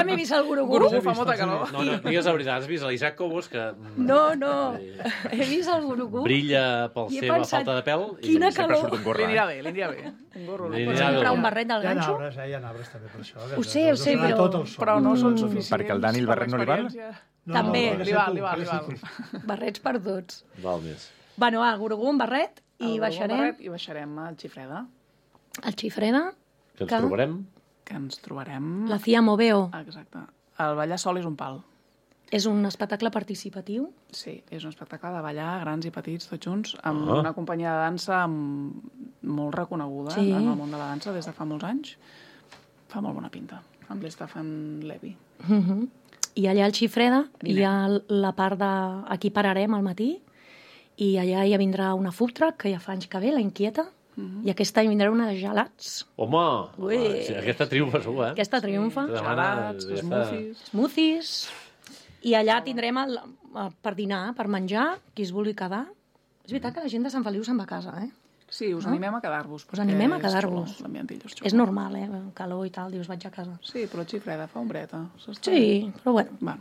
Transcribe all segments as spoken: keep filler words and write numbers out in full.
m'he vist el Gurugú. Gurugú fa molta calor. No, no, digues la veritat, has vist l'Isaac Cobos, que... No, no, he vist el Gurugú. Brilla pel I he seva pensat, falta de pèl. quina I calor. Li anirà bé, li anirà bé. Un gorro. Li Pots anirà bé. comprar un barret del Hi ha ganxo? arbres, eh? Hi ha arbres també per això. Ho sé, ho sé, Donarà però- tot el sol. Però no són suficients. Perquè el Dani el barret no li val? No, També. no, Li val, li val, li val. Barrets per tots. Val més. Bueno, va, Gurugú, un barret, i El baixarem barret I baixarem al Xifreda, al Xifreda, Que ens Que- trobarem. que ens trobarem... la Cia Moveo. Exacte. El ballar sol és un pal. És un espectacle participatiu. Sí, és un espectacle de ballar, grans i petits, tots junts, amb Ah. una companyia de dansa amb... molt reconeguda Sí. en el món de la dansa des de fa molts anys. Fa molt bona pinta, amb l'Stefan Levy. Uh-huh. I allà al Xifreda Anirem. hi ha la part de... Aquí pararem al matí i allà ja vindrà una food truck que ja fa anys que ve, la Inquieta, i aquest any vindrà una de gelats. Home, Ui. home, sí, aquesta triomfa segur, eh? Aquesta triomfa. Te demana- Gelats, ja està. smoothies... Smoothies. I allà tindrem el, per dinar, per menjar, qui es vulgui quedar. És veritat que la gent de Sant Feliu se'n va a casa, eh? Sí, us animem a quedar-vos. Us animem a perquè és quedar-vos. xulo, l'ambientillo és xulo. És normal, eh? Calor i tal, dius, vaig a casa. Sí, però el Xifreda fa ombreta. s'està- Sí, però bueno. Bueno,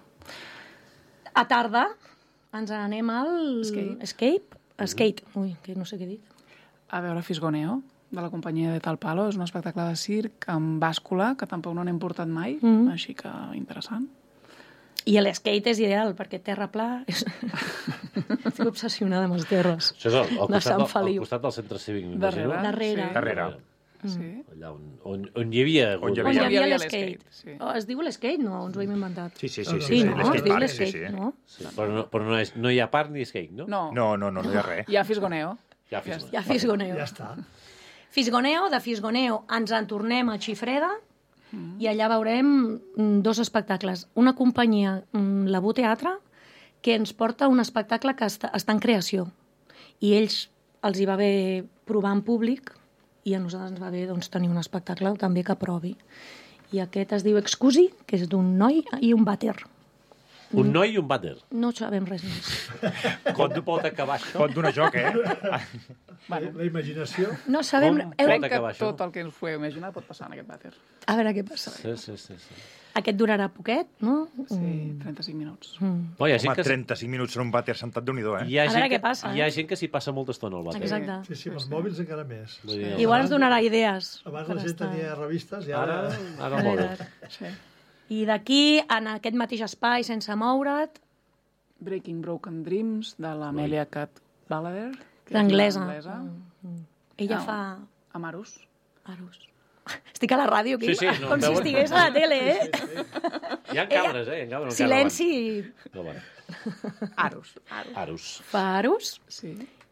A tarda ens n'anem al... Escape. Escape? Skate. Ui, que no sé què he dit. a veure Fisgoneo, de la companyia de Tal Palo. És un espectacle de circ amb bàscula, que tampoc no n'hem portat mai, Mhm. així que interessant. I l'skate és ideal, perquè terra pla... És... Estic obsessionada amb els terres. Això és al, al, De costat, Sant del, al Feliu. costat del centre cívic, Darrere. m'imagino. Darrere. Sí. Darrere. Sí. Allà on, on, on hi havia... On hi On hi havia. havia havia l'skate. l'skate, sí. Oh, es diu l'skate? No, ens ho hem inventat. Sí, sí, sí. Sí, sí, Sí, sí, no? l'skate Es diu park, l'skate, sí, sí. no? Sí, però no, però no, és, no hi ha parc ni skate, no? No, No, no, no, no hi ha res. hi ha Fisgoneo. Ja, fins Ja Fisgoneo. Ja està. Fisgoneo, de Fisgoneo ens en tornem a Xifreda i allà veurem mm, dos espectacles. Una companyia, mm, la Bu Teatre, que ens porta un espectacle que està, està en creació. I ells els hi va bé provar en públic i a nosaltres ens va bé doncs, tenir un espectacle també que provi. I aquest es diu Excusi, que és d'un noi i un vàter. Un noi i un vàter. No sabem res més. Com pot acabar això? Pot donar joc, eh? La, la imaginació... No sabem... Com? Heu... Crec Pot que acabar això? tot el que ens podeu imaginar pot passar en aquest vàter. A veure què passa. Sí, sí, sí. sí. Aquest durarà poquet, no? Sí, trenta-cinc minuts. Mm. No, hi ha gent Home, que... trenta-cinc minuts en un vàter sentat, Déu-n'hi-do, eh? Hi ha A gent veure que, què passa, Hi ha eh? gent que s'hi passa molta estona al vàter. Exacte. Sí, sí, amb els mòbils encara més. Vull dir, Igual ens donarà idees. Abans per la gent estar- tenia revistes i Ara, ara... ara molt bé. Sí. I d'aquí, en aquest mateix espai, sense moure't, Breaking Broken Dreams, de l'Amelia Cat Balader. que és l'anglesa. una anglesa. Mm. Ella Ah, fa... Amarus. Arus. Estic a la ràdio, aquí, Sí, sí, no, com si veuen? estigués a la tele, eh? Hi ha càmeres, eh? Hi ha càmeres. Silenci. No van. Arus. Arus. Arus. Fa Arus Sí,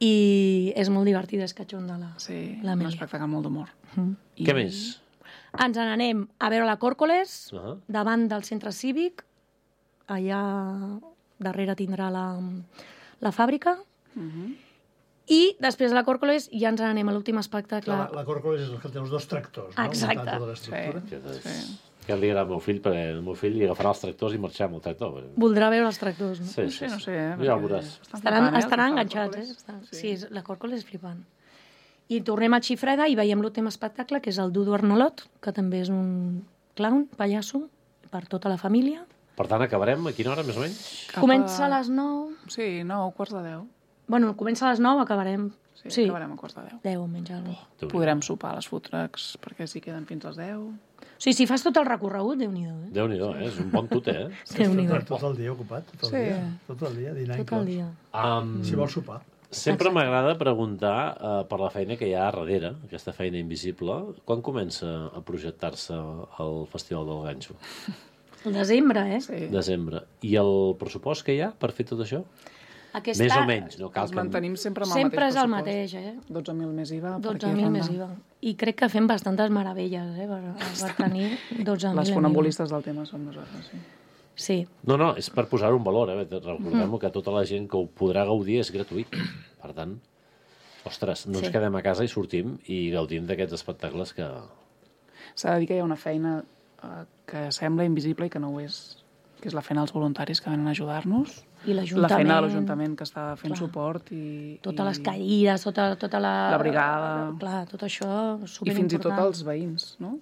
i és molt divertida, és catxonda la, sí. un l'Amèlia. espectacle amb molt d'humor. Mm. I- Què més? Ens n'anem a veure la Còrcoles, Uh -huh. davant del centre cívic. Allà darrere tindrà la, la fàbrica. Mhm. I després de la Còrcoles ja ens n'anem a l'últim espectacle. La, la Còrcoles és el que té els dos tractors, no? Exacte. Muntant tota l'estructura. Sí. Que, és, Sí. que li agrada al meu fill, perquè el meu fill li agafarà els tractors i marxarà amb el tractor. Voldrà veure els tractors, no? Sí, No sé, no sé. Eh? Ja ho veuràs. Estan Estaran, flipant, eh, estaran el que fa enganxats, eh? Còrcoles. Estan... Sí, és- la Còrcoles és flipant. I tornem a Xifreda i veiem l'últim espectacle, que és el Dudu Arnalot, que també és un clown, pallasso, per tota la família. Per tant, acabarem a quina hora, més o menys? Cap Comença a les nou... Sí, nou, quarts de deu. Bueno, comença a les nou, acabarem... Sí, Sí, acabarem a quarts de deu. deu, menys alguna cosa. Déu-n'hi-do. Podrem sopar a les food trucks, perquè s'hi queden fins a les deu. O sigui, si fas tot el recorregut, Déu-n'hi-do, eh? Déu-n'hi-do, eh? És un bon tute, eh? Déu-n'hi-do. Tot, tot el dia ocupat, tot el Sí. dia. Tot el dia, dinar Tot el inclòs. dia. Um, Si vols sopar. sempre m'agrada preguntar uh, per la feina que hi ha darrere, aquesta feina invisible. Quan comença a projectar-se el Festival del Ganxo? El desembre, eh? Sí. Desembre. I el pressupost que hi ha per fer tot això? Aquest Més any- o menys, no cal Els que... mantenim sempre amb el Sempre és mateix el pressupost. mateix, eh? dotze mil més I V A. per dotze aquí mil a més Ronda. I V A. I crec que fem bastantes meravelles, eh? Per, per tenir dotze mil Les en I V A. funambulistes del tema som nosaltres, sí. Sí. No, no, és per posar-ho en valor, eh? Recordem que tota la gent que ho podrà gaudir és gratuït. Per tant, ostres, no ens Sí. quedem a casa i sortim i gaudim d'aquests espectacles que... S'ha de dir que hi ha una feina eh, que sembla invisible i que no ho és, que és la feina dels voluntaris que venen a ajudar-nos. I La l'Ajuntament... feina de l'Ajuntament que està fent Clar. suport i... Totes i... les cadires, tota, tota la... La brigada. Clar, tot això és I fins i tot superimportant. els veïns, no?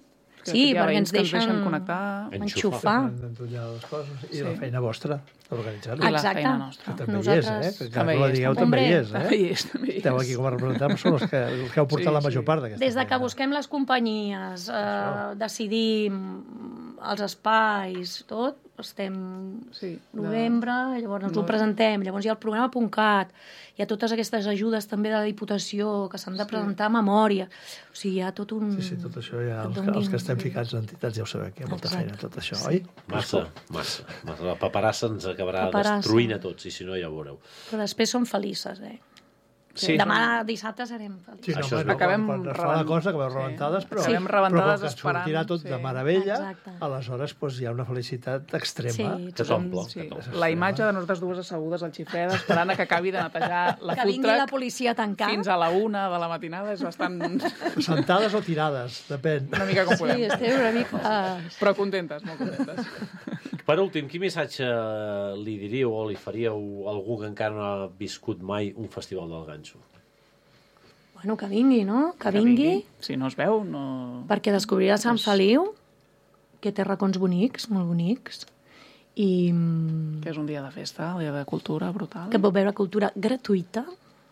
Que Sí, hi ha perquè veïns ens que deixen connectar. enxufar. D'entullar les coses. I Sí. la feina vostra, d'organitzar-ho. I la Exacte. feina nostra. Que també Nosaltres- hi és, eh? Que encara També que hi la és, digueu, també. també hi és, També eh? hi és, també hi és. Esteu aquí com a representants, són els que, els que heu portat Sí, la sí. major part d'aquesta Des de que feina. busquem les companyies, eh, decidim els espais, tot, estem Sí, de- novembre, llavors ens ho No. presentem, llavors hi ha el programa punt cat, hi ha totes aquestes ajudes també de la Diputació que s'han de presentar a memòria. O sigui, hi ha tot un... Sí, sí, tot això ja, els, Et que, els donin- que estem ficats en entitats ja ho sabeu, que hi ha molta Exacte. feina, tot això, oi? Massa, massa, massa. La paperassa ens acabarà Paperassa. destruint a tots, i si no ja ho veureu. Però després som felices, eh? Sí. Demà dissabte serem feliços. Sí, no, Això home, és no, Acabem quan, quan es fa rebent- la cosa, acabeu sí. rebentades, però, Acabem però rebentades com que et esperant, sortirà tot sí. de meravella, Exacte. aleshores doncs, hi ha una felicitat extrema. Sí, Que t'omple. Sí. que t'omple. La imatge de nosaltres dues assegudes al Xifreda esperant a que acabi de netejar la Que food vingui la truck policia a tancar. fins a la una de la matinada és bastant... Sentades o tirades, depèn. una mica com Sí, podem. esteu una mica... Però contentes, molt contentes. Per últim, quin missatge li diríeu o li faríeu a algú que encara no ha viscut mai un festival del ganxo? Bueno, que vingui, no? Que vingui, Si no es veu, no... perquè descobrirà Sant Feliu, que té racons bonics, molt bonics, i mm, Que és un dia de festa, un dia de cultura brutal. que pot veure cultura gratuïta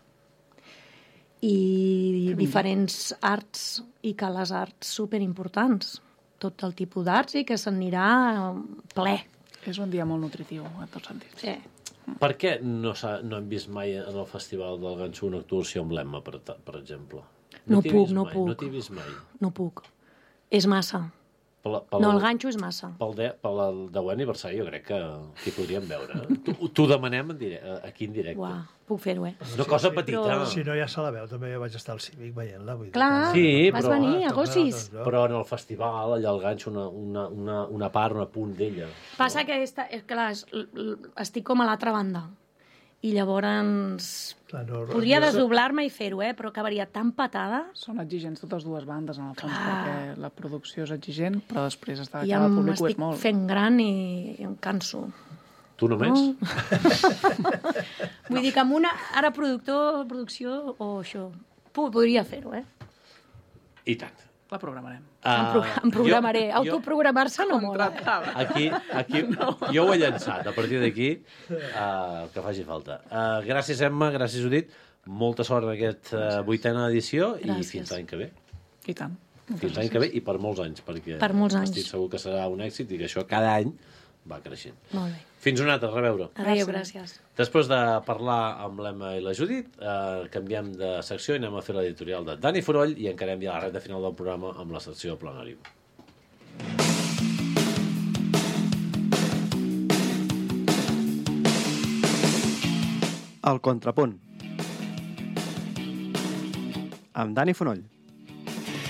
i diferents arts, i que les arts superimportants, tot el tipus d'arts, i que s'anirà ple. És un dia molt nutritiu, en tots sentits. Sí. Per què no, s'ha, no hem vist mai en el Festival del Ganxo una actuació emblema, per, ta- per exemple? No t'hi he puc, vist no mai, puc. No t'hi he vist mai. No puc. És massa. Pel, pel, No, el ganxo és massa. Pel, de, pel deu aniversari jo crec que t'hi podríem veure. T'ho demanem en dire, aquí en directe. Uau, puc fer-ho, eh? Una cosa petita. Però- Si no ja se la veu, també vaig estar al Cívic veient-la. vull dir Clar, que- Sí, vas però- venir a Clar, Gossis. doncs, Però en el festival, allà al ganxo, una, una, una, una part, una punt d'ella. Passa que, esta, és, clar, és, l- l- estic com a l'altra banda. I llavors... Clar, no, Podria no- desdoblar-me i fer-ho, eh? Però acabaria tan patada. Són exigents totes dues bandes, en el fons, Clar. perquè la producció és exigent, però després està I que ja el públic ho és m'estic molt. fent gran i, i em canso. Tu només? No? Vull dir que amb una... Ara productor, producció o això... po- Podria fer-ho, eh? I tant. La programarem. Em, pro em programaré. Jo, jo, Autoprogramar-se no mola. Eh? Contractada. aquí, aquí, no. Jo ho he llançat. A partir d'aquí, uh, que faci falta. Uh, gràcies, Emma. Gràcies, Judit. Molta sort en aquesta uh, vuitena edició i Gràcies. fins l'any que ve. I tant. Fins l'any que ve i per molts anys, perquè Per molts anys. estic segur que serà un èxit i que això cada any va creixent. Molt bé. Fins un altre, a reveure. Adéu, gràcies. Després de parlar amb l'Emma i la Judit, eh, canviem de secció i anem a fer l'editorial de Dani Fonoll i encarem ja la recta final del programa amb la secció de Planarium. El Contrapunt amb Dani Fonoll.